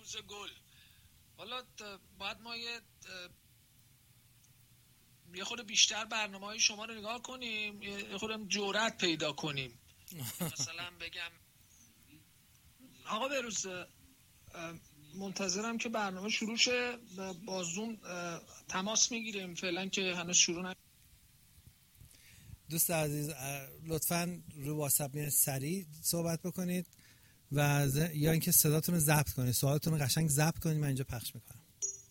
روز گل. حالا باید ما یه خود بیشتر برنامه‌های شما رو نگاه کنیم، یه خود جرأت پیدا کنیم. مثلا بگم آقا بهروز منتظرم که برنامه شروع شه، با زوم تماس میگیریم، فعلا که هنوز شروع نشده. دوست عزیز لطفاً رو واتساپ سریع صحبت بکنید و یا اینکه صداتون رو ضبط کنید، سوالتون رو قشنگ ضبط کنید، من اینجا پخش میکنم.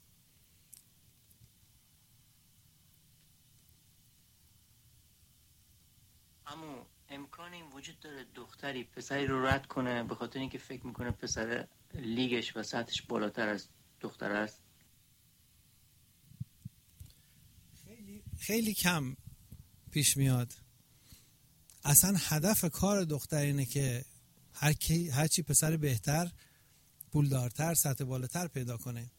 اما امکان این وجود داره دختری پسری رو رد کنه به خاطر اینکه فکر میکنه پسر لیگش و سطحش بالاتر از دختر است؟ خیلی کم پیش میاد. اصلا هدف کار دختر اینه که هرچی پسر بهتر، پولدارتر، سطح بالاتر پیدا کنه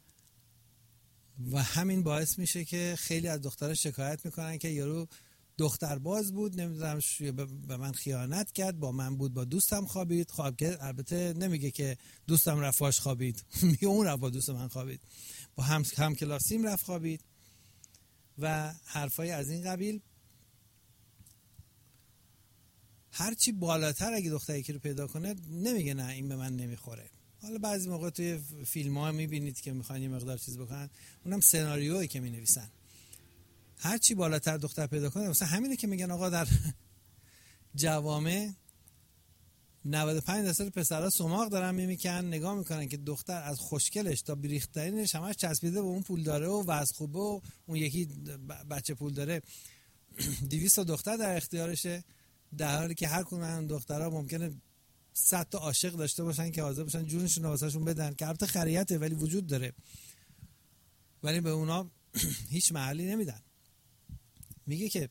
و همین باعث میشه که خیلی از دخترها شکایت میکنن که یارو دختر باز بود، نمیدونم به من خیانت کرد، با من بود، با دوستم خوابید. البته نمیگه که دوستم رفت خوابید، میگه اون رفت با دوست من خوابید، با هم کلاسیم رفت خوابید و حرفای از این قبیل. هرچی بالاتر اگه دختری که رو پیدا کنه نمیگه نه این به من نمیخوره. حالا بعضی موقع توی فیلم ها میبینید که میخوان یه مقدار چیز بکنن، اونم سناریویی که مینویسن. هرچی بالاتر دختر پیدا کنه، مثلا همینه که میگن آقا در جوامع 95% پسرها سماق دارن میمیکن، نگاه میکنن که دختر از خوشگلش تا بریخترینش همش چسبیده به اون پول داره و وضع خوبه و اون یکی بچه پول داره. 200 دختر در اختیارشه، در حالی که هر کدوم از دخترها ممکنه 100 تا عاشق داشته باشن که حاضر باشن جونشون رو واسهشون بدن، که البته خریته ولی وجود داره، ولی به اونا هیچ محلی نمیدن. میگه که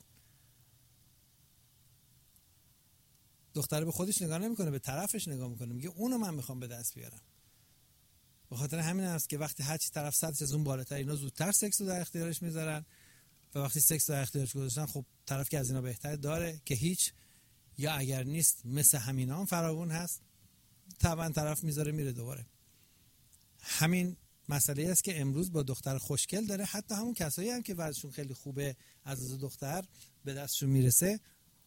دختر به خودش نگاه نمیکنه، به طرفش نگاه میکنه، میگه اونو من میخوام به دست بیارم. به خاطر همین است که وقتی هر چی طرف سطحش از اون بالاتر، اینا زودتر سکس رو در اختیارش میذارن و وقتی سکس در اختیارش گذاشتن، خب طرف که از اینا بهتر داره که هیچ، یا اگر نیست مثل همینا هم فراوون هست، طبعا طرف میذاره میره دوباره. همین مسئله است که امروز با دختر خوشگل داره، حتی همون کسایی هم که وضعشون خیلی خوبه از دختر به دستشون میرسه.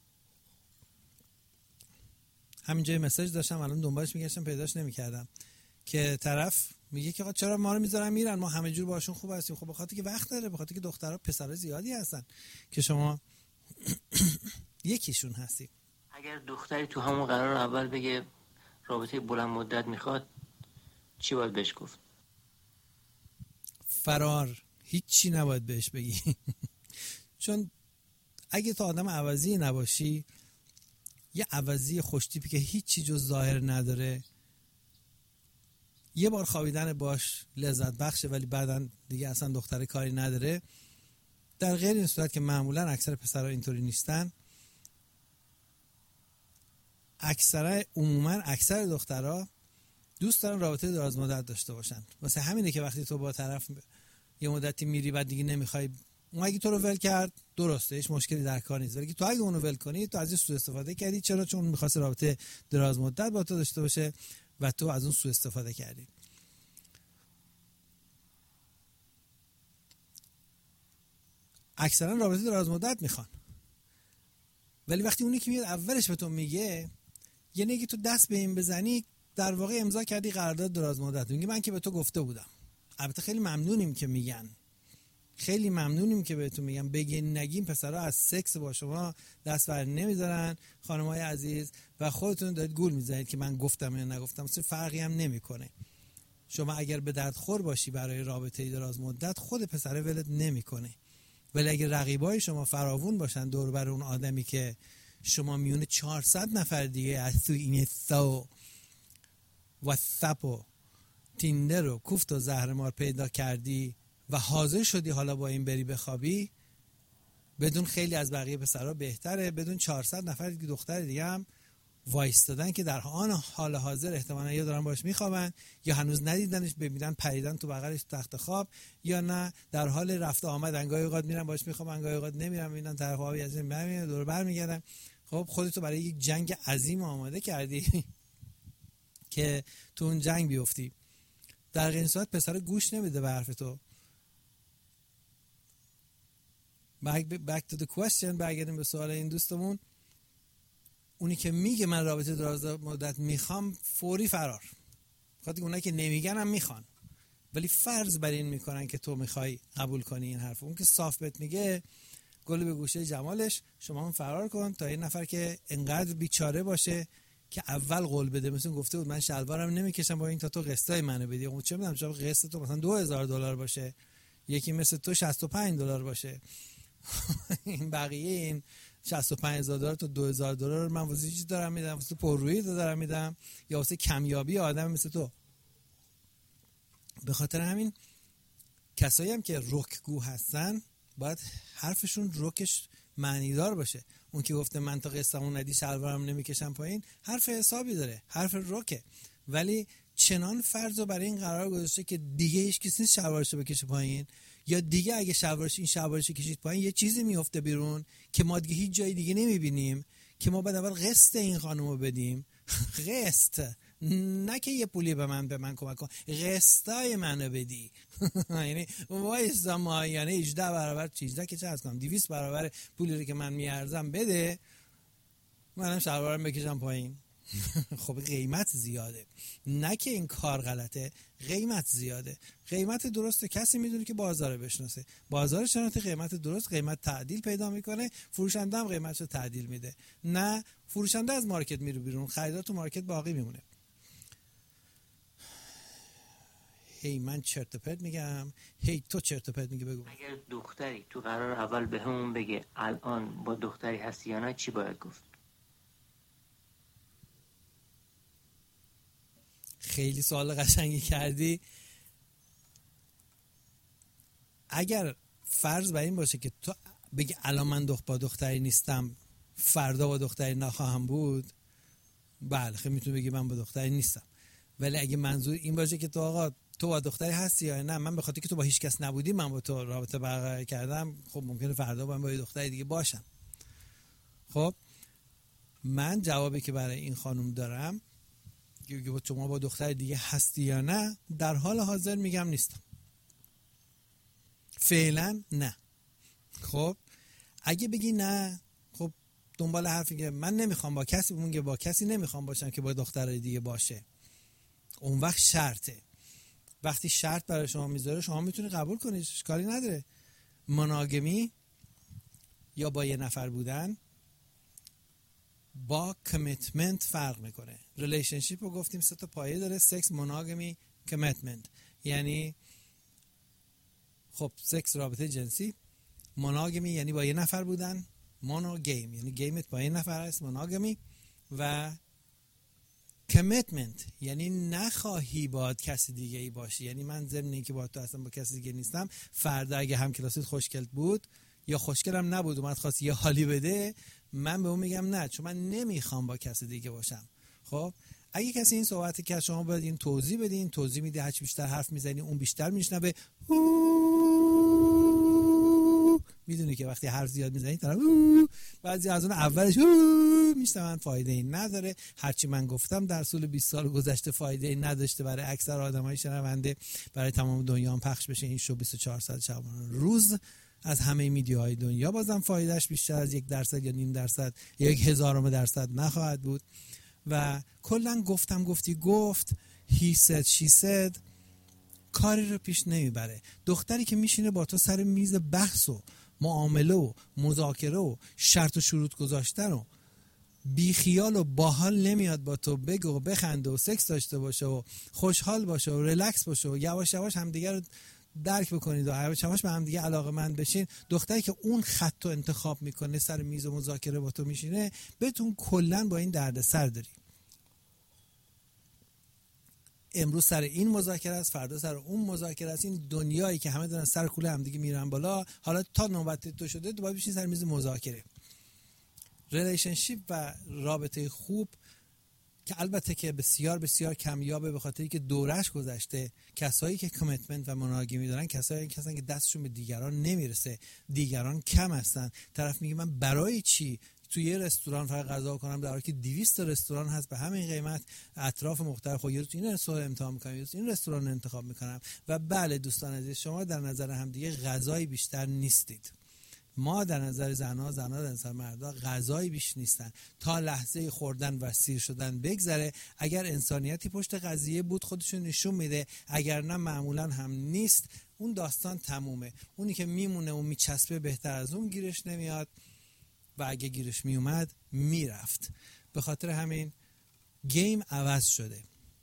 همینجا مسیج داشتم الان دنبالش میگشتم پیداش نمیکردم، که طرف میگه که چرا ما رو میذارن میرن، ما همه جور باشون خوب هستیم. خب بخاطر که وقت داره، بخاطر که دخترها پسرای زیادی هستن که شما یکیشون هستی. اگر دختری تو همون قرار اول بگه رابطه بلند مدت میخواد، چی باید بهش گفت؟ فرار، هیچی نباید بهش بگی. چون اگه تو آدم عوضی نباشی، یه عوضی خوشتیپی که هیچی جز ظاهر نداره، یه بار خوابیدن باش لذت بخشه ولی بعدن دیگه اصلا دختر کاری نداره. در غیر این صورت که معمولا اکثر پسرها اینطوری نیستن، عموما اکثر دخترها دوست دارن رابطه دراز مدت داشته باشن. واسه همینه که وقتی تو با طرف یه مدتی میری بعد دیگه نمیخوای، اون اگه تو رو ول کرد درسته، هیچ مشکلی در کار نیست، ولی تو اگه اونو ول کنی تو از این سوء استفاده کردی. چرا؟ چون اون می‌خواد رابطه دراز مدت با تو داشته باشه و تو از اون سوء استفاده کردی. اکثرا رابطه دراز مدت میخوان، ولی وقتی اونی که میاد اولش به تو میگه، یعنی اگه تو دست به این بزنی در واقع امضا کردی قرارداد دراز مدت. میگه من که به تو گفته بودم. البته خیلی ممنونیم که میگن، خیلی ممنونیم که بهتون میگم بگین نگین پسرها از سکس با شما دست بر نمیذارن خانمای عزیز، و خودتون دارید گول میزنید که من گفتم یا نگفتم، اصلا فرقی هم نمیکنه. شما اگر به درد خور باشی برای رابطه دراز مدت، خود پسره ولت نمیکنه، ولی اگر رقیبای شما فراوون باشن دور بر اون آدمی که شما میونه 400 نفر دیگه از تو اینستا و واتساپ و تیندر و کوفت و زهرمار پیدا کردی و حاضر شدی حالا با این بری بخوابی، بدون خیلی از بقیه پسرها بهتره، بدون 400 نفر دختر دیگه هم وایستادن که در آن حال حاضر احتمالاً یا دارن باش میخوابن یا هنوز ندیدنش، ببینن پریدن تو بغلش تخت خواب، یا نه در حال رفت آمدن، گاهی اوقات میرن باش میخوابن، گاهی اوقات نمیرن، میبینن طرف آبی از این برمیاد دور برمیگردن. خب خودتو برای یک جنگ عظیم آماده کردی که تو اون جنگ بیفتی. در غیر این صورت پسر گوش نمیده به حرف تو. back to the question، برگردیم به سوال این دوستمون. اونی که میگه من رابطه دراز مدت میخوام فوری فرار. خاطر اونایی که نمیگن هم میخوان، ولی فرض بر این میکنن که تو میخوای قبول کنی این حرف. اون که صاف بهت میگه گل به گوشه جمالش، شما هم فرار کن تا این نفر که انقدر بیچاره باشه که اول قول بده. مثلا گفته بود من شلوارم نمیکشم با این تا تو قسطای منو بدی. اون چه میدونم شاید قسط تو مثلا $2000 باشه، یکی مثل تو $65 باشه. این بقیه این $65,000 تا $2000 من واسه چی دارم میدم؟ واسه پررویی دارم میدم یا واسه کمیابی آدم مثل تو؟ به خاطر همین کسایی هم که رکگو هستن باید حرفشون رکش معنیدار باشه. اون که گفته من تا قسطمون ندی شلوارم نمیکشم پایین، حرف حسابی داره، حرف رکه، ولی چنان فرض رو برای این قرار گذاشته که دیگه هیچ کسی نیست شلوارشو بکشه پایین، یا دیگه اگه شلوارش کشید پایین یه چیزی میفته بیرون که ما دیگه هیچ جای دیگه نمیبینیم، که ما بعد اول قسط این خانومو بدیم. قسط، نه که یه پولی به من کمک کن، قسطای منو بدی. یعنی وایسا ماهیانه 18 برابر 18 که چه از کنم 200 برابر پولی رو که من میارزم بده، منم شلوارم بکشم پایین. خب قیمت زیاده، نه که این کار غلطه، قیمت زیاده. قیمت درست کسی میدونه که بازار بشناسه، بازار شناخته قیمت درست، قیمت تعدیل پیدا میکنه، فروشنده هم قیمتشو تعدیل میده. نه فروشنده از مارکت میره بیرون، خریدار تو مارکت باقی میمونه. هی من چرت و پرت میگم، هی تو چرت و پرت میگی. بگو. اگر دختری تو قرار اول به همون بگه الان با دختری هستی یا نه، چی باید گفت؟ خیلی سوال قشنگی کردی. اگر فرض بر این باشه که تو بگی الان من با دختری نیستم، فردا با دختری نخواهم بود، بله خیلی میتونی بگی من با دختری نیستم. ولی اگه منظور این باشه که تو آقا تو با دختری هستی یا نه، من به خاطر که تو با هیچ کس نبودی من با تو رابطه برقرار کردم، خب ممکنه فردا با یه دختری دیگه باشم. خب من جوابی که برای این خانم دارم که شما با دختر دیگه هستی یا نه، در حال حاضر میگم نیستم، فعلا نه. خب اگه بگی نه، خب دنبال حرفی که من نمیخوام با کسی، میگه با کسی نمیخوام باشم که با دختر دیگه باشه، اون وقت شرطه. وقتی شرط برای شما میذاره شما میتونی قبول کنید، اشکالی نداره. موناگمی یا با یه نفر بودن با کمیتمنت فرق میکنه. ریلیشنشیپ رو گفتیم 3 تا پایه داره: سکس، موناگمی، کمیتمنت. یعنی خب سکس رابطه جنسی، موناگمی یعنی با یه نفر بودن، مونوگیم یعنی گیمت با یه نفر هست، موناگمی. و کمیتمنت یعنی نخواهی باید کسی دیگه ای باشی، یعنی من ضمن اینکه با تو اصلا با کسی دیگه نیستم، فردا اگه هم کلاست خوشگل بود یا خوشگلم نبود اومد خواست یه حالی بده، من به اون میگم نه، چون من نمیخوام با کسی دیگه باشم. خب اگه کسی این صحبتی که شما باید این توضیح بدین، توضیح میده، هرچی بیشتر حرف میزنی اون بیشتر میشنوه. میدونی که وقتی حرف زیاد میزنی طرف بعضی از اون اولش میشنون، فایده ای نداره. هرچی من گفتم در طول 20 سال گذشته فایده ای نداشته برای اکثر آدمای شنونده، برای تمام دنیا هم پخش بشه این شو 24 ساعت شبانه روز از همه میدیاهای دنیا، بازم فایدهش بیشتر از 1% یا 0.5% یا 0.001% نخواهد بود. و کلا گفت he said she said کاری رو پیش نمیبره. دختری که میشینه با تو سر میز بحث و معامله و مذاکره و شرط و شروط گذاشتن و بی خیال و باحال نمیاد با تو بگه و بخنده و سکس داشته باشه و خوشحال باشه و ریلکس باشه و یواش یواش همدیگه رو درک بکنید و یواش یواش به همدیگه علاقه‌مند بشین. دختری که اون خط رو انتخاب میکنه سر میز و مذاکره با تو میشینه، بهتون کلا با این دردسر داری. امروز سر این مذاکره است، فردا سر اون مذاکره است. این دنیایی که همه دارن سر کوله هم دیگه میرن بالا، حالا تا نوبت تو شده دوباره بشین سر میز مذاکره. ریلیشنشیپ و رابطه خوب که البته که بسیار بسیار کمیابه، به خاطری که دورش گذشته. کسایی که کمیتمنت و موناگمی دارن کسایی هستن که دستشون به دیگران نمیرسه، دیگران کم هستن. طرف میگه من برای چی توی یه رستوران فقط غذا کنم در حالی که 200 رستوران هست به همین قیمت اطراف مختلف. خب یه روز این رستوران امتحان میکنم، یه روز این رستوران رو انتخاب میکنم. و بله دوستان عزیز، شما در نظر هم دیگه غذایی بیشتر نیستید. ما در نظر زنها در نظر مردا غذایی بیش نیستن. تا لحظه خوردن و سیر شدن بگذره، اگر انسانیتی پشت قضیه بود خودشون نشون میده، اگر نه معمولا هم نیست. اون داستان تمومه. اونی که میمونه و میچسبه بهتر از اون گیرش نمیاد و اگه گیرش میومد میرفت. به خاطر همین گیم عوض شده.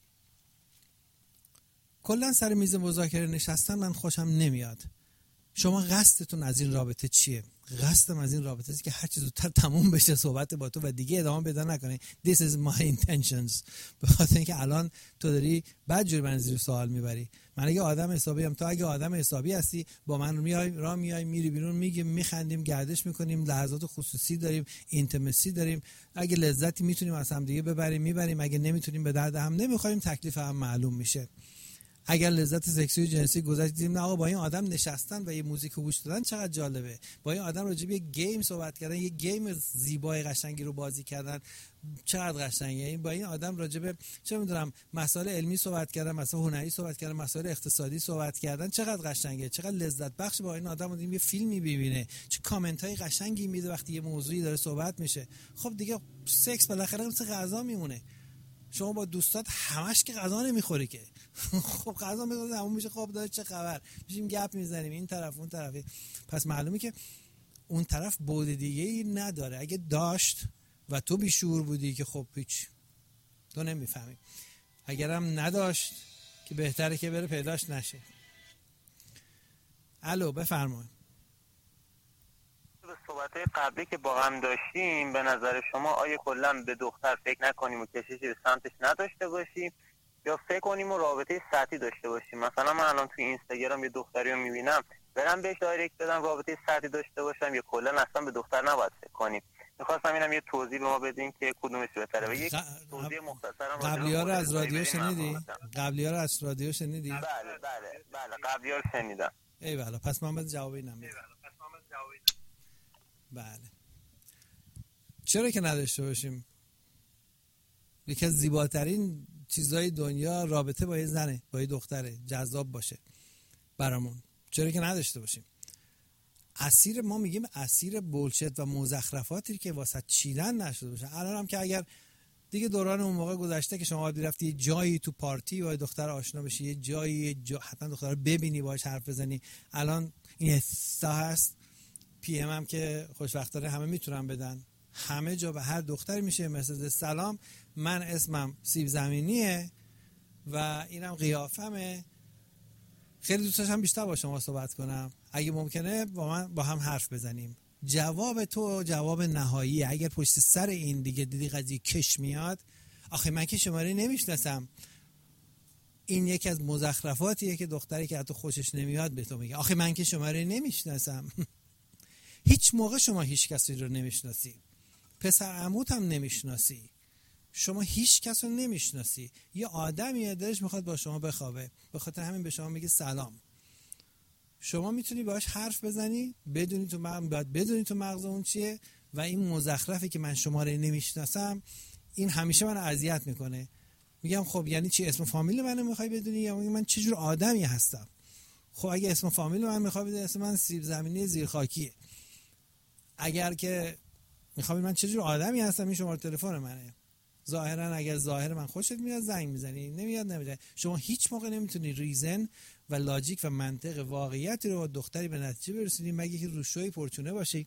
کلا سر میز مذاکره نشستن من خوشم نمیاد. شما قصدتون از این رابطه چیه؟ قصدم از این رابطه است که هر چه زودتر تموم بشه صحبت با تو و دیگه ادامه پیدا نکنه. This is my intentions. به خاطر اینکه الان تو داری بدجوری من زیر سوال میبری. من اگه آدم حسابی ام، تو اگه آدم حسابی هستی با من میای میری بیرون، میگیم میخندیم، گردش میکنیم، لحظات خصوصی داریم، اینتیمسی داریم. اگه لذتی میتونیم از هم دیگه ببریم میبریم، اگه نمیتونیم به درد هم نمیخوریم، تکلیف هم معلوم میشه. اگر لذت سکسی و جنسی گذاشتیم، نه آقا با این آدم نشستن و یه موزیک گوش دادن چقدر جالبه، با این آدم راجع به یه گیم صحبت کردن، یه گیم زیبای قشنگی رو بازی کردن چقدر قشنگه. با این آدم راجع به چه میدونم مسائل علمی صحبت کردن، مسائل هنری صحبت کردن، مسائل اقتصادی صحبت کردن چقدر قشنگه، چقدر لذت بخش. با این آدم دیدیم یه فیلمی ببینه، چه کامنت های قشنگی میده وقتی یه موضوعی داره صحبت میشه. خب دیگه سکس بالاخره مثل غذا میمونه. شما با دوستات همش که غذا نمیخوری که خب غذا میذاره همون میشه. خب داره چه خبر، میشیم گپ میزنیم این طرف اون طرفی. پس معلومه که اون طرف بود دیگه‌ای نداره. اگه داشت و تو بیشعور بودی که خب هیچ، تو نمیفهمی. اگرم نداشت که بهتره که بره پیداش نشه. الو بفرمایید. به صحبت‌های قبلی که با هم داشتیم، به نظر شما آیا کلا به دختر فکر نکنیم و کششی به سمتش نداشته باشیم، یا فکر کنیم و رابطه سطحی داشته باشیم؟ مثلا من الان توی اینستاگرام یه دختری رو میبینم، برم بهش دایرکت بدم رابطه سطحی داشته باشم، یا کلا اصلا به دختر نباید فکر کنیم؟ میخواستم اینم یه توضیح به ما بدین که کدومش بهتره. و یک توضیح مختصرم قبلی‌ها رو از رادیو شنیدی؟ قبلی‌ها رو از رادیو شنیدی؟ بله قبلی‌ها رو شنیدم. ای بله، پس من باید جواب اینم بدم. بله، چرا که نداشته باشیم؟ یکی از زیباترین چیزهای دنیا رابطه با یه زنه، با یه دختره، جذاب باشه برامون. چرا که نداشته باشیم؟ اسیر ما میگیم اسیر بولشت و مزخرفاتی که واسه چیدن نشده باشه. الان هم که اگر دیگه دوران اون موقع گذشته که شما باید رفتی یه جایی تو پارتی با دختر آشنا بشی، یه جایی حتما دختر رو ببینی باهاش حرف بزنی. الان این حسا هست. پی ام هم که خوشبختانه همه میتونن بدن، همه جا به هر دختری میشه مسیج سلام، من اسمم سیب زمینیه و اینم قیافمه، خیلی دوست داشتم بیشتر با شما صحبت کنم، اگه ممکنه با هم حرف بزنیم. جواب تو جواب نهایی. اگر پشت سر این دیگه دیدی قضیه کش میاد، آخه من که شماره نمیشناسم، این یکی از مزخرفاتیه که دختری که حتی خوشش نمیاد به تو میگه آخه من که شماره نمیشناسم. هیچ موقع شما هیچ کسی رو نمیشناسی، پسر عموت هم نمیشناسی، شما هیچ کس رو نمیشناسی. یه آدمیه دلش میخواد با شما بخوابه، به خاطر همین به شما میگه سلام. شما میتونی باهاش حرف بزنی، بدونی تو مغز اون چیه. و این مزخرفی که من شما رو نمیشناسم، این همیشه من اذیت میکنه. میگم خب یعنی چی؟ اسم فامیل منو میخوای بدونی یا من چه جور آدمی هستم؟ خب اگه اسم فامیل من میخوای بدونی، اسم من سیب زمینی زیرخاکیه. اگر که میخوای من چه جور آدمی هستم، این شماره تلفن منه. ظاهرا اگر ظاهر من خوشت میاد زنگ میزنی، نمیاد. شما هیچ موقع نمیتونی ریزن و لاجیک و منطق واقعیت رو با دختری به نتیجه برسونی مگه که روشوی پرچونه باشی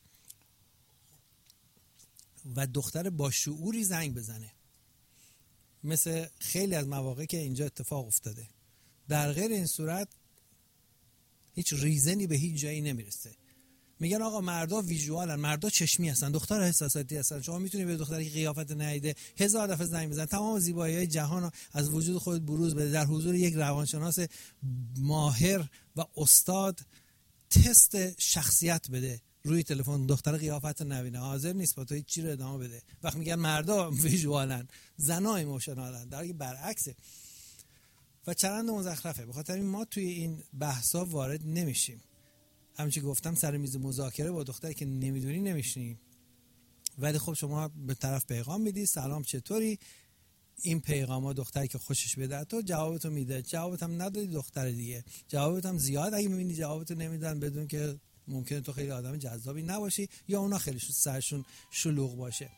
و دختر با شعوری زنگ بزنه، مثل خیلی از مواقع که اینجا اتفاق افتاده. در غیر این صورت هیچ ریزنی به هیچ جایی نمیرسه. میگن آقا مردا ویژوالن، مردا چشمی هستن، دختر احساساتی هستن. شما میتونی به دختری که قیافت ندیده 1000 دفعه زنگ بزن، تمام زیبایی‌های جهان رو از وجود خودت بروز بده، در حضور یک روانشناس ماهر و استاد تست شخصیت بده روی تلفن. دختر قیافت نبینه، حاضر نیست با تو هیچ چیزی رو ادامه بده. وقتی میگن مردا ویژوالن، زنا ایموشنالن، در حالی که برعکسه و چرند مزخرفه. به خاطر این ما توی این بحثا وارد نمیشیم. همچنین گفتم سر میز مذاکره با دختری که نمیدونی نمیشینی ولی خب شما به طرف پیغام میدی سلام چطوری، این پیغاما دختری که خوشش بده تو جوابتو میده، جوابت هم ندادی دختر دیگه جوابت هم زیاد اگه میبینی جوابتو نمیدن بدون که ممکنه تو خیلی آدم جذابی نباشی یا اونا خیلی سرشون شلوغ باشه.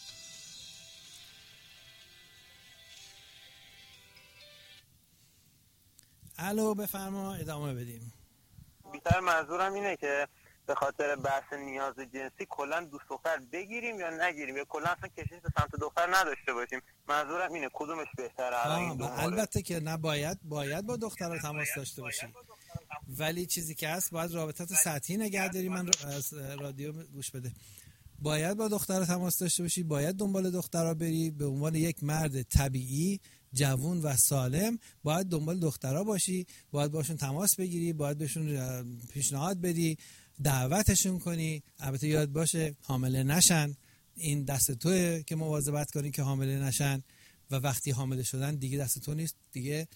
الو بفرما ادامه بدیم. بیشتر منظورم اینه که به خاطر بحث نیاز جنسی کلا دوست دختر بگیریم یا نگیریم یا کلا اصلا کشش به سمت دختر نداشته باشیم. منظورم اینه کدومش بهتره. البته که نه باید با دخترها تماس داشته باشی، ولی چیزی که هست باید رابطات سطحی نگه داری. من از رادیو گوش بده. باید با دخترها تماس داشته باشی، باید دنبال دخترها بری، به عنوان یک مرد طبیعی جوون و سالم باید دنبال دخترها باشی، باید باشون تماس بگیری، باید بهشون پیشنهاد بدی، دعوتشون کنی. البته یاد باشه حامله نشن، این دست توئه که مواظبت کنی که حامله نشن و وقتی حامله شدن دیگه دست تو نیست، دیگه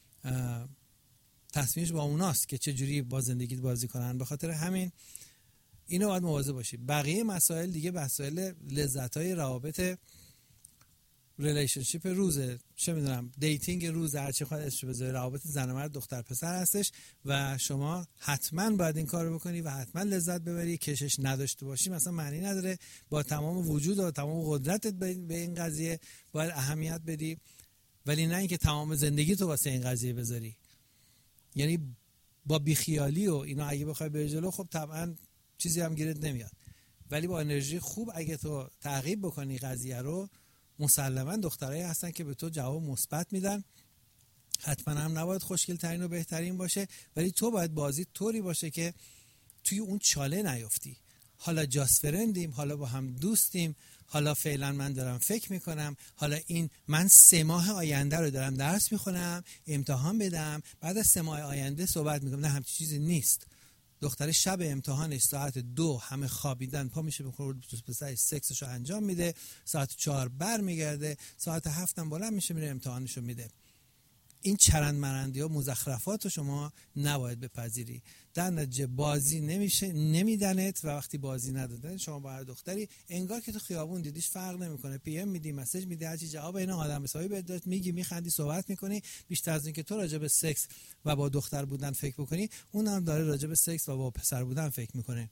تصمیمش با اوناست که چه جوری با زندگیت بازی کنن. به خاطر همین اینو باید مواظب باشی. بقیه مسائل دیگه مسائل لذت‌های روابط ریلیشنشیپ روزه، چه میدونم دیتینگ روزه، هر چی خواهد اسمش بذاری، روابط زن و مرد دختر پسر هستش و شما حتما باید این کارو بکنی و حتما لذت ببری. کشش نداشته باشی مثلا معنی نداره. با تمام وجود و تمام قدرتت به این قضیه باید اهمیت بدی، ولی نه اینکه تمام زندگی تو واسه این قضیه بذاری. یعنی با بیخیالی و اینا اگه بخوای بری جلو خب طبعا چیزی هم گیرت نمیاد، ولی با انرژی خوب اگه تو تعقیب بکنی قضیه رو، مسلما دخترایی هستن که به تو جواب مثبت میدن. حتما هم نباید خوشگل ترین و بهترین باشه، ولی تو باید بازی طوری باشه که توی اون چاله نیافتی. حالا جاست فرندیم، حالا با هم دوستیم، حالا فعلا من دارم فکر میکنم، حالا این من 3 ماه آینده رو دارم درس میخونم امتحان بدم، بعد از 3 ماه آینده صحبت میکنم. نه همچین چیزی نیست. دختر شب امتحانش ساعت 2 همه خوابیدن، پا میشه بخوره پسرش سکسشو انجام میده، ساعت 4 بر میگرده، ساعت 7 هم بلند میشه میره امتحانشو میده. این چرند مرندی ها مزخرفات رو شما نباید بپذیری. در نتیجه بازی نمیشه، نمیدنت و وقتی بازی ندادن شما با دختری انگار که تو خیابون دیدیش فرق نمیکنه، پی ام میدی، مسیج میدی، هر چی جواب اینا آدم حسابی بهت میگی، میخندی، صحبت میکنی. بیشتر از این که تو راجع به سکس و با دختر بودن فکر بکنی، اون هم داره راجع به سکس و با پسر بودن فکر میکنه.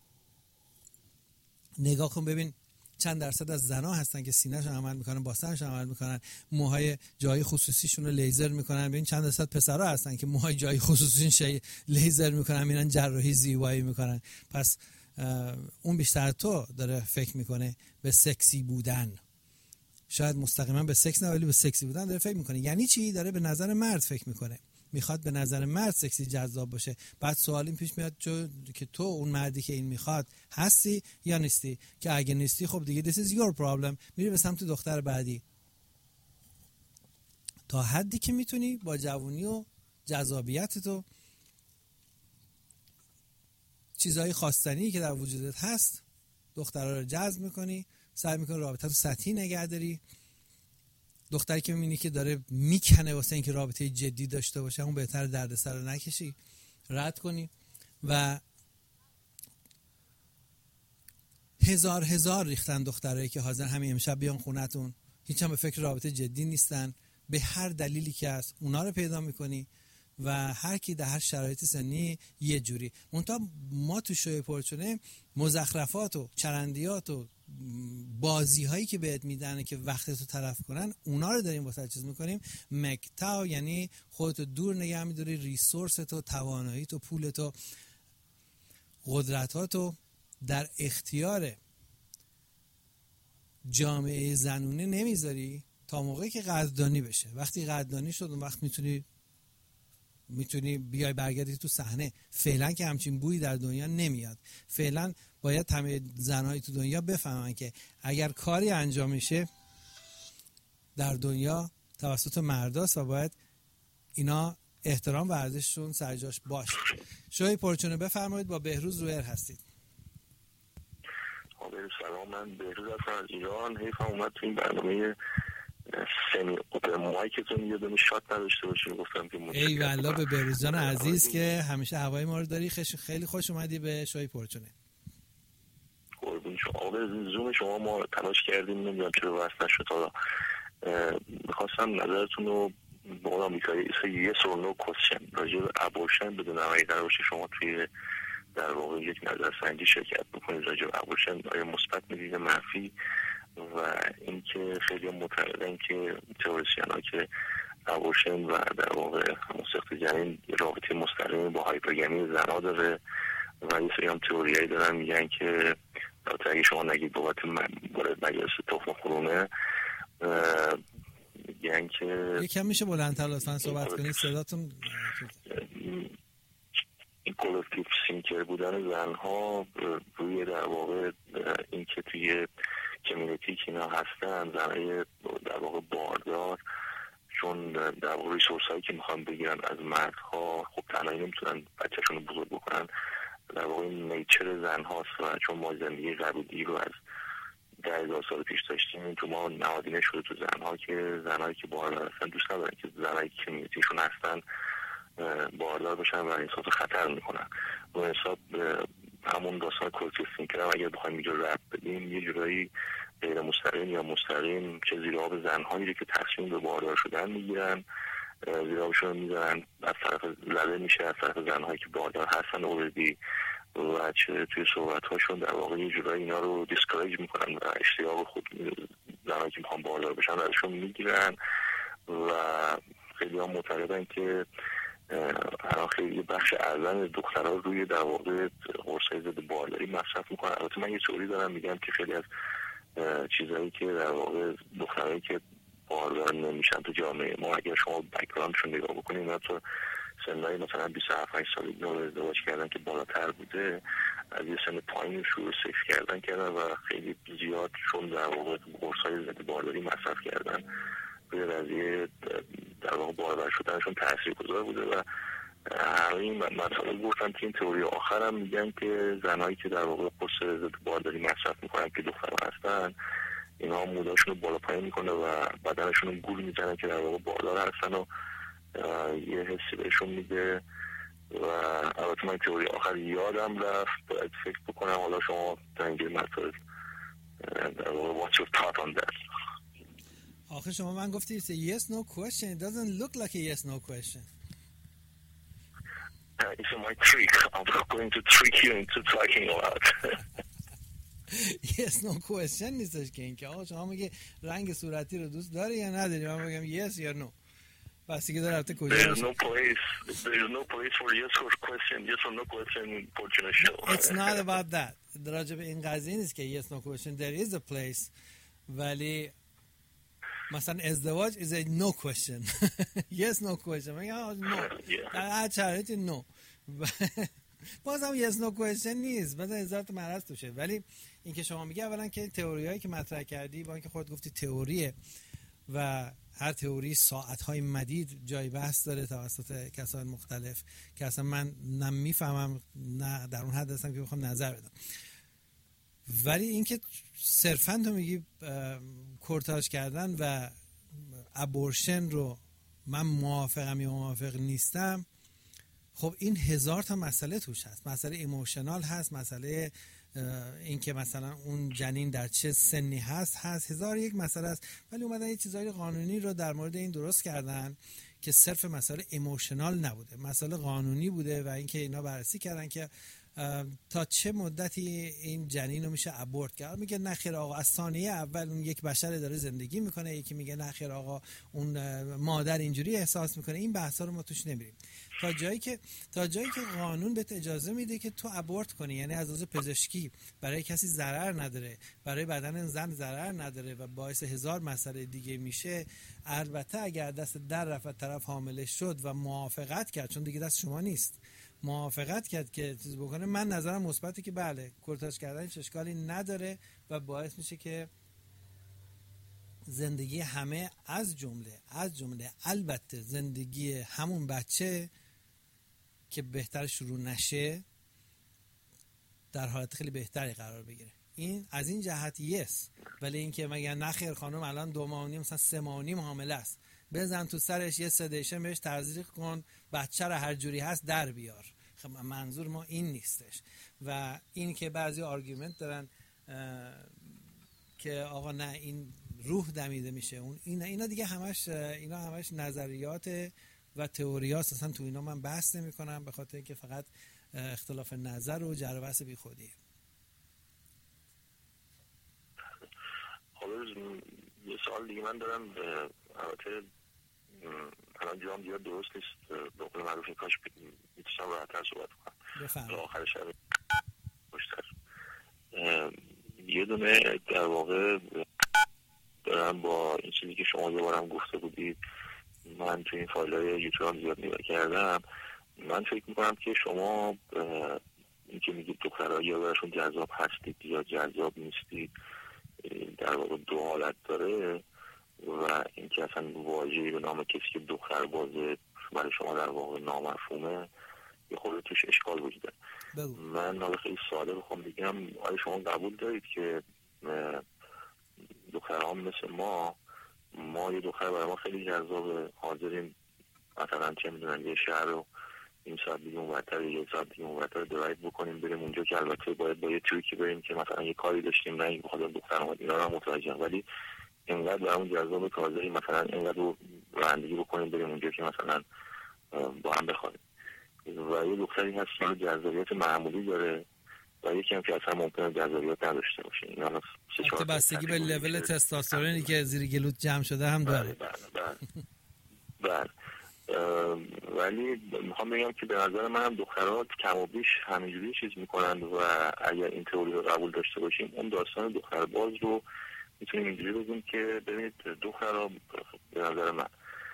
نگاه کن ببین چند درصد از زنا هستن که سینه‌شون عمل میکنن، باستنشون عمل میکنن، موهای جای خصوصیشون رو لیزر میکنن. ببین چند درصد پسرا هستن که موهای جای خصوصیشون لیزر میکنن، میرن جراحی زیبایی میکنن. پس اون بیشتر تو داره فکر میکنه به سکسی بودن، شاید مستقیما به سکس نه ولی به سکسی بودن داره فکر میکنه. یعنی چی؟ داره به نظر مرد فکر میکنه، میخواد به نظر مرد سکسی جذاب باشه. بعد سوال این پیش میاد که تو اون مردی که این میخواد هستی یا نیستی؟ که اگه نیستی خب دیگه this is your problem، میری به سمت دختر بعدی. تا حدی که میتونی با جوونی و جذابیت تو چیزهای خواستنی که در وجودت هست دخترها رو جذب میکنی، سعی میکنی رابطه تو سطحی نگه داری. دختری که میبینی که داره میکنه واسه اینکه رابطه جدی داشته باشه، اون بهتر دردسر رو نکشی، رد کنی. و هزار ریختن دخترایی که حاضر همین امشب بیان خونتون، هیچ هم به فکر رابطه جدی نیستن، به هر دلیلی که هست اونا رو پیدا میکنی و هر کی در هر شرایط سنی یه جوری. منتها ما تو شوی پرچونه مزخرفات و چرندیات و بازی هایی که بهت میدن که وقتتو تلف کنن، اونا رو داریم واسه چیز میکنیم مکتاو، یعنی خودتو دور نگه میداری، ریسورستو، تواناییتو، پولتو، قدرتاتو در اختیار جامعه زنونه نمیذاری تا موقعی که قدردانی بشه. وقتی قدردانی شد اون وقت میتونی بیای برگردی تو صحنه. فعلا که همچین بویی در دنیا نمیاد. فعلا باید همه زنهای تو دنیا بفهمن که اگر کاری انجام میشه در دنیا توسط مرداست و باید اینا احترام و ارزششون سر جاش باشه. شوی پرچونه بفرمایید، با بهروز رویر هستید. سلام، من بهروز هستم از ایران. حیفم اومد تو این برنامه سمی اوپن مایکتون یه دونه شات نداشته باشیم. گفتم که ای والله به بهروز جان عزیز که همیشه هوای ما رو داری. خیلی خوش اومدی به شوی پرچونه. قربون شما. عابر زوم شما ما تلاش کردیم، نمیدونم چرا وصل نشد. حالا میخواستم نظرتون رو به قول آمریکایی یه yes or no question راجع به ابورشن بدون اگه قرار باشه شما توی در واقع یک نظرسنجی شرکت بکنید راجع به ابورشن، آیا مثبت میدید منفی؟ و اینکه خیلی معتقدن که تئوریسین‌ها که ابورشن و در واقع ساخت جنین رابطه مستقیمی با هایپرگامی زن‌ها داره و یه سری هم تئوریایی دارن میگن که اگه شما نگید بابت مجلس تخم خورونه میگن که یکم میشه بلندتر لطفاً صحبت کنید، صداتون این کولکتیو سینکر بودن زنها روی در واقع اینکه توی کمیونیتی که اینا هستن زنهای در واقع باردار، چون در واقع ریسورس هایی که میخوان بگیرن از مردها خب تنهایی نمیتونن بچه‌شون رو بزرگ بکنن، در واقع این نیچر زن هاست و چون ما زندگی قبیلی رو از 10,000 سال پیش داشتیم تو ما نهادینه شده تو زنها که زنهایی که باردار هستن دوست ندارن که زنهایی که کمیونیتیشون هستن باردار بشن و احساس خطر میکنن. و حساب همون داستان کولکتیو سینکر هم اگر بخوایم اینجا ربط بدیم یه جورایی غیر مستقیم یا مستقیم چه زیر آب زنهایی که تصمیم به باردار شدن میگیرن زیر آبشون میذارن از طرف زده میشه از طرف زنهایی که باردار هستن اوردی و چه توی صحبت هاشون در واقع یه جورایی اینا رو دیسکاریج میکنن و اشتیاق خود زنهایی که میخوان باردار بشن ازشون میگیرن و خیلی هم معتقدن که الان خیلی بخش اعظم دخترها روی در واقع قرصای ضد بارداری مصرف میکنن. البته من یه تئوری دارم میگم که خیلی از چیزایی که در واقع دخترایی که باردار نمیشن تو جامعه ما اگر شما بک‌گراندشون نگاه بکنید اینا تو سنهای مثلا 27 سالگی نو ازدواج کردن که بالاتر بوده، از یه سن پایین شروع سکس کردن و خیلی زیاد چون در واقع قرصای ضد بارداری مصرف کردن به قضیه در واقع باردار شدنشون تاثیرگذار بوده و همه این مسائل گفتن که این تئوری آخر هم میگن که زنایی که در واقع قرص ضد بارداری مصرف میکنن که دخترها هستن اینا موداشون رو بالا پایین میکنه و بدنشون رو گول میزنن که در واقع باردار هستن و یه حسی بهشون میده. و البته من تئوری آخر یادم رفت باید فکر بکنم، حالا شما در اینجای مسائل در واقع what's your thought on that؟ آخه شما من گفتی it's a yes no question. It doesn't look like a yes no question. It's my trick. I'm going to trick you into talking a lot. yes no question نیستش که اینکه آقا شما میگه رنگ صورتی رو دوست داری یا نداری، من بگم yes یا no. بس که داره کجا There's no place for yes or no question for show. It's not about that. راجع به این قضیه نیست که yes no question. There is a place. ولی مثلا ازدواج is a no question. yes no question. میگم no. در هر شرایطی no. بازم yes no question نیست. بعد هزار تا مرض توشه. ولی این که شما میگه اولا که تئوریایی که مطرح کردی با اینکه خودت گفتی تئوریه و هر تئوری ساعت‌های مدید جای بحث داره توسط کسان مختلف که اصلا من نمیفهمم نه در اون حد هستم که بخوام نظر بدم. ولی اینکه صرفاً تو میگی کورتاژ کردن و ابورشن رو من موافقم یا موافق نیستم، خب این هزار تا مسئله توش هست. مسئله ایموشنال هست، مسئله این که مثلا اون جنین در چه سنی هست هزار یک مسئله است. ولی اومدن یه چیزای قانونی رو در مورد این درست کردن که صرف مسئله ایموشنال نبوده، مسئله قانونی بوده و اینکه اینا بررسی کردن که تا چه مدتی این جنین رو میشه ابورت کرد. میگه نه خیر آقا از ثانیه اول اون یک بشر داره زندگی میکنه، یکی میگه نه خیر آقا اون مادر اینجوری احساس میکنه. این بحثا رو ما توش نمیریم تا جایی که قانون بهت اجازه میده که تو ابورت کنی، یعنی از لحاظ پزشکی برای کسی ضرر نداره، برای بدن زن ضرر نداره و باعث هزار مسئله دیگه میشه. البته اگر دست در رفت طرف حامله شد و موافقت کرد، چون دیگه دست شما نیست، موافقت کرد که چیز بکنه، من نظرم مثبته که بله کورتاژ کردن هیچ اشکالی نداره و باعث میشه که زندگی همه از جمله البته زندگی همون بچه که بهتر شروع نشه در حالت خیلی بهتری قرار بگیره. این از این جهت یس. ولی اینکه مگه نخیر خانم الان 2 ماه و نیم مثلا 3 ماه و نیم حامله است، بزن تو سرش یه سدیشن بهش تزریق کن، بچه رو هر جوری هست در بیار. خب منظور ما این نیستش. و این که بعضی آرگومنت دارن که آقا نه این روح دمیده میشه، اینا دیگه همش نظریات و تئوریاست. اصلا تو اینا من بحث نمی کنم، به خاطر اینکه فقط اختلاف نظر و جر و بحث بی خودیه. حالا یه سوال دیگه من دارم، البته الان جام دیگه درست نیست، به قول معروف کاش میتونم راحت‌تر صحبت کنم. بفرمایید. آخر شب خوشتر. یه دونه در واقع دارم با این چیزی که شما یه بارم گفته بودید، من تو این فایل‌های یوتیوب هم زیاد نگاه کردم. من فکر میکنم که شما این که میگید دخترها یا براشون جذاب هستید یا جذاب نیستید، در واقع دو حالت داره و اینکه اصلا واژه‌ای به نام کسی که دختر بازه برای شما در واقع نامفهومه، یه خورده توش اشکال وجود داره. من حالا خیلی ساده بخوام بگم، آیا شما قبول دارید که دخترها مثل ما یه دختر برای ما خیلی جذابه، حاضریم مثلا چه میدونن یه شهر رو این ساعت دیگه اونورتر یه ساعت دیگه اونورتر درایو بکنیم بریم اونجا، که البته باید با یه تریکی بریم که مثلا یه کاری داشتیم، نه اینکه بخاطر دختر اومد، اینا رو هم متوجهم، ولی اینقدر برامون جذابه که حاضریم مثلا اینقدر رانندگی بکنیم بریم اونجا که مثلا با هم بخوابیم. و یه دختری هست که جذابیت معمولی داره و یکی هم که اصلا ممکنه جذابیت نداشته باشه. اینا حتی بستگی به لول تستوسترونی که زیر گلوت جمع شده هم داره. بله. ولی میخوام بگم که به نظر من هم دخترها کم و بیش همینجوری چیز میکنند و اگر این تئوری رو قبول داشته باشیم، اون داستان دختر باز رو میتونیم اینجوری بگیم که ببینید دخترها به نظر من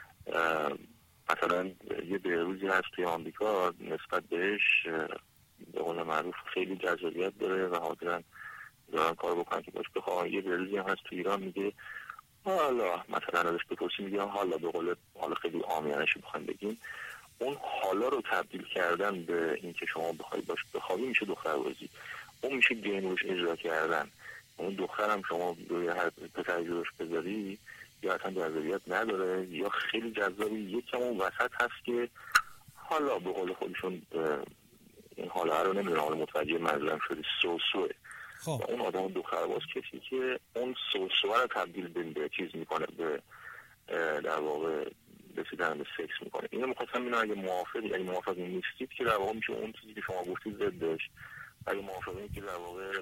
مثلا یه بهروزی هست توی آمریکا، نسبت بهش به قول معروف خیلی جذابیت داره و حاضرن دارن کار بکنن که باش بخواه. یه بهروزی هم هست توی ایران میگه حالا مثلا ازش بپرسی میگه حالا، به قول حالا خیلی عامیانه‌اش بخوایم بگیم، اون حالا رو تبدیل کردن به اینکه شما بخوای باش بخوابی میشه دختربازی، اون میشه گینوش اجرا کردن. اون دخترم شما روی هر پسر جلوش بذاری یا اصلا جذابیت نداره یا خیلی جذابی، یکم اون وسط هست که حالا به قول خودشون این حالا رو نمیدونم حالا متوجه منظورم شدی، سوسوه. خب اون آدم دخترباز کسی که اون سوسوه رو تبدیل به چیز میکنه، به در واقع رسیدن به سکس میکنه. اینو میخواستم ببینم اگه موافق نیستید که در واقع میشه اون چیزی که شما گفتید ضدش، اگه موافقین که در واقع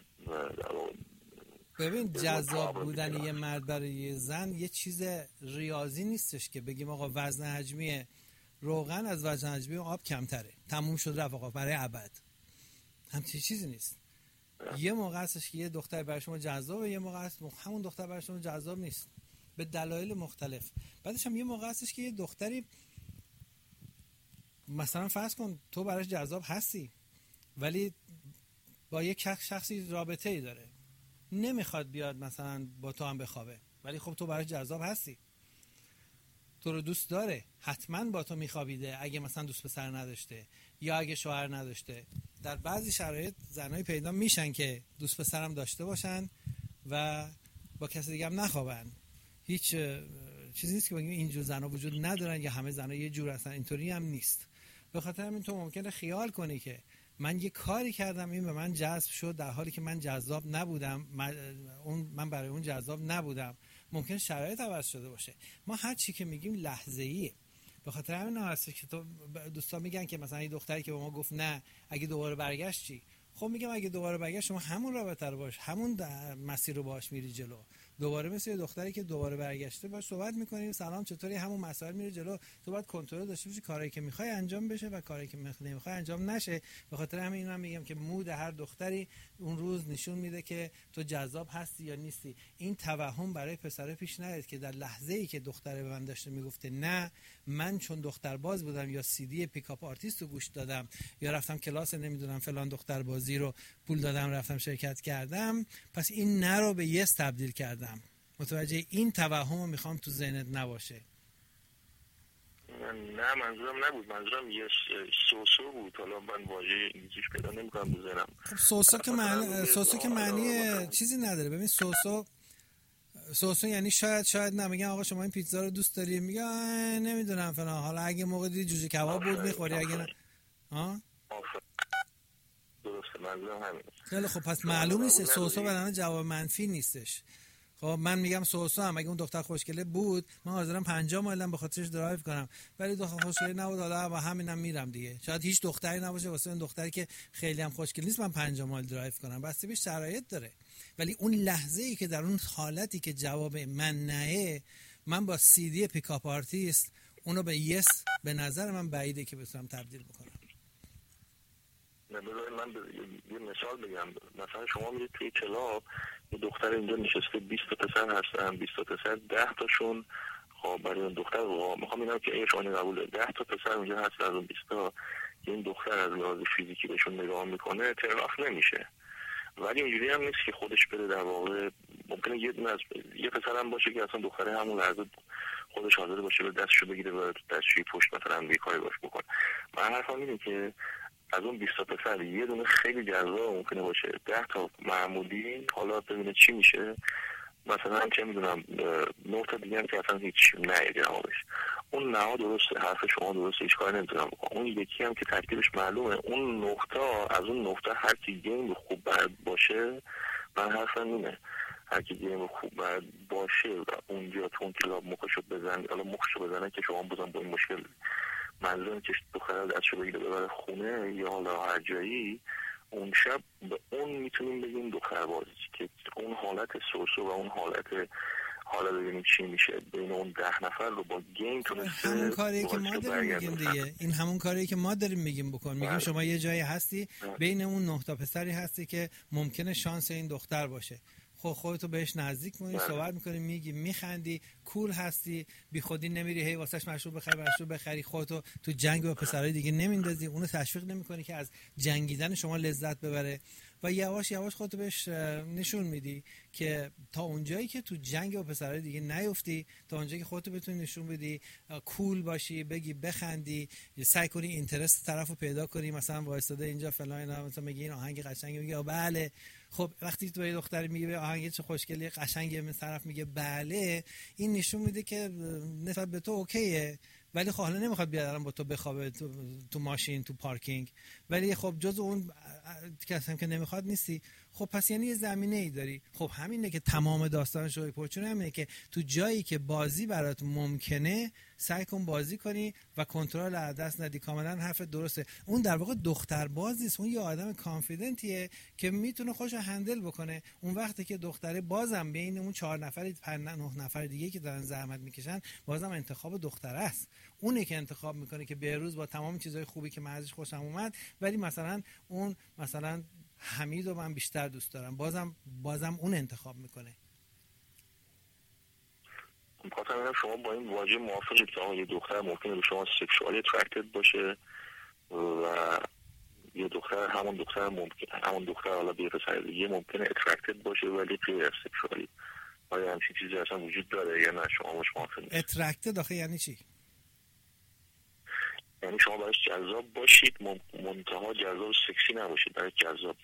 ببین جذاب بودن یه مرد برای یه زن یه چیز ریاضی نیستش که بگیم آقا وزن حجمی روغن از وزن حجمی آب کمتره تموم شد رفت آقا برای ابد، همچین چیزی نیست. یه موقع هستش که یه دختر برای شما جذابه، یه موقع هست همون دختر برای شما جذاب نیست به دلایل مختلف. بعدش هم یه موقع هستش که یه دختری مثلا فرض کن تو براش جذاب هستی ولی با یک شخصی رابطه ای داره، نمیخواد بیاد مثلا با تو هم بخوابه، ولی خب تو براش جذاب هستی، تو رو دوست داره، حتما با تو میخوابیده اگه مثلا دوست پسر نداشته یا اگه شوهر نداشته. در بعضی شرایط زنای پیدا میشن که دوست پسرم داشته باشن و با کسی دیگه هم نخوابن. هیچ چیزی نیست که بگیم اینجور زنا وجود ندارن یا همه زنا یه جور هستن، اینطوری هم نیست. به خاطر همین تو ممکنه خیال کنی که من یه کاری کردم این به من جذب شد در حالی که من جذاب نبودم، من برای اون جذاب نبودم. ممکن شرایط عوض شده باشه. ما هر چی که میگیم لحظه‌ایه. به خاطر همین هست که تو دوستا میگن که مثلا یه دختری که به ما گفت نه اگه دوباره برگشت چی؟ خب میگم اگه دوباره برگشت شما همون رابطه رو باش، همون مسیر رو باش میری جلو. دوباره مثل یه دختری که دوباره برگشته باش صحبت میکنیم، سلام چطوری، همون مسائل میره جلو. تو باید کنترل داشته باشی کاری که میخوای انجام بشه و کاری که نمیخوای انجام نشه. به خاطر همین من میگم که مود هر دختری اون روز نشون میده که تو جذاب هستی یا نیستی. این توهم برای پسر پیش نیاد که در لحظه‌ای که دختره به من داشته میگفته نه من چون دختر باز بودم یا سی دی پیکاپ آرتیست رو گوش دادم یا رفتم کلاس نمیدونم فلان دختر بازی رو پول دادم رفتم شرکت کردم، پس این نه رو به یس تبدیل کردم. متوجه این توهم رو میخوام تو ذهنت نباشه. نه منظورم نبود، منظورم یه سوسو بود. حالا من واژه انگلیسیش پیدا نمی‌کنم تو ذهنم. خب سوسو که معنی چیزی نداره. ببین سوسو یعنی شاید نمیگن آقا شما این پیتزا رو دوست داری، میگه نمیدونم فلان، حالا اگه موقع دیدی جوجه کباب بود میخوری، اگه نه درسته. منظورم همین. خیلی خب پس معلوم نیست سوسو برای جواب منفی نیستش. خب من میگم سوسو هم اگه اون دختر خوشگله بود من حاضرم 50 مایلم به خاطرش درایو کنم، ولی دختر خوشگله نبود، حالا با همینم میرم دیگه. شاید هیچ دختری نباشه واسه اون دختری که خیلی هم خوشگل نیست من 50 مایل درایو کنم، بس به شرایط داره. ولی اون لحظه ای که در اون حالتی که جواب من نهه، من با سی دی پیکاپ آرتیست اونو به یس به نظر من بعیده که بتونم تبدیل بکنم. بذارید من یه مثال بگم. مثلا شما میرید توی کلاب، یه دختر اینجا نشسته 20 تا پسر هستن، 20 تا پسر 10 تاشون خب برای اون دختر میخوام اینم که ای شما قبوله 10 تا پسر اونجا هست از اون 20 تا که این دختر از لحاظ فیزیکی بهشون نگاه میکنه ترناف نمیشه. ولی اینجوری هم نیست که خودش بره در واقع، ممکنه یه پسر هم باشه که اصلا دختره همون لحظه خودش حاضر باشه به دستشو بگیره و دستشوی پشت مثلا یه کاری باش بکنه. من حرفم اینه که از اون 20 تا پسر یه دونه خیلی جذاب ممکنه باشه، 10 تا معمولی، حالا ببینه چی میشه. مثلا چه میدونم 9 تا دیگه هم که اصلا هیچ نه جوابش. اون نه درسته، حرف شما درسته، هیچ کاری نمیتونم بکنم. اون یکی هم که ترکیبش معلومه، اون 9 تا از اون 9 تا هر کی گیم خوب بد باشه، من حرفم اینه هر کی گیم خوب بد باشه و اونجا تو اون کلاب مخشو بزنه، حالا مخشو بزنه که شما بزن با این مشکل منظورم که دختر دستشو بگیره ببره خونه یا حالا هر جایی، اون شب به اون میتونیم بگیم دختر بازی که اون حالت سوسو و اون حالا ببینیم چی میشه بین اون 10 نفر رو با گیم تونسته. همون کاریه که ما داریم میگیم دیگه، این همون کاریه که ما داریم میگیم بکن. میگیم شما یه جایی هستی بین اون 9 تا پسری هستی که ممکنه شانس این دختر باشه، خودتو بهش نزدیک می‌کنی، صحبت می‌کنی، میگی، میخندی، کول هستی، بی خودی نمیری هی واسش مشروب بخری، خودتو تو جنگ با پسرای دیگه نمیندازی، اونو تشویق نمی‌کنی که از جنگیدن شما لذت ببره و یواش یواش خودتو بهش نشون میدی که تا اونجایی که تو جنگ با پسرای دیگه نیفتی، تا اونجایی که خودتو بتونی نشون بدی، کول باشی، بگی، بخندی، سعی کنی اینترست طرفو پیدا کنی، مثلا وایساده اینجا فلان اینا، مثلا میگی این آهنگ قشنگه، میگه بله. خب وقتی تو به دختر میگه به آهنگ چه خوشگلی قشنگه، من طرف میگه بله، این نشون میده که نسبت به تو اوکیه، ولی خب حالا نمیخواد بیاد با تو بخوابه تو ماشین تو پارکینگ، ولی خب جز اون کسی که نمیخواد نیستی. خب پس یعنی یه زمینه ای داری. خب همینه که تمام داستان شوی پرچون همینه که تو جایی که بازی برات ممکنه سعی کن بازی کنی و کنترل از دست ندی. کاملا حرف درسته. اون در واقع دختر بازی است، اون یه آدم کانفیدنتیه که میتونه خودشو هندل بکنه. اون وقتی که دختره بازم بین اون 4 نفر 9 نفر دیگه که دارن زحمت میکشن بازم انتخاب دختره است. اونه که انتخاب میکنه که بهروز با تمام چیزهای خوبی که من ازش خوشم اومد، ولی مثلا اون مثلا حمید رو من بیشتر دوست دارم، بازم اون انتخاب میکنه. خاطر اینم شما با این واژه موافقید که یه دختر ممکنه به شما سکشوالی اترکتد باشه و یه دختر همون دختر حالا به پسر دیگه ممکنه اترکتد باشه ولی غیر سکشوالی. آیا همچین چیزی اصلا وجود داره یا نه؟ شما باش موافق نیست؟ اترکتد آخه یعنی چی؟ یعنی شما براش جذاب باشید منتها جذاب سکسی نباشید، برای جذاب